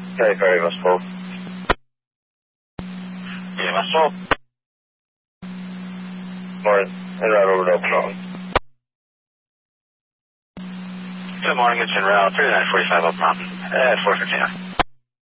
Okay, very much so. Yeah, much so. Morning. En route over to Oakland. Good morning, it's en route, 3945 Oak Mountain, at 4:59.